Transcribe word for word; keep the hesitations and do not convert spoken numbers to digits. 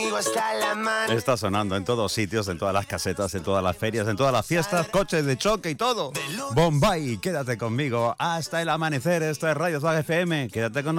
Está sonando en todos sitios, en todas las casetas, en todas las ferias, en todas las fiestas, coches de choque y todo. Bombay, quédate conmigo hasta el amanecer. Esto es Radio Swag F M. Quédate con nosotros.